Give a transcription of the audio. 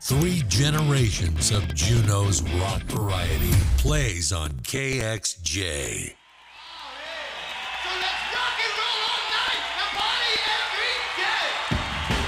Three generations of Juneau's rock variety plays on KXJ.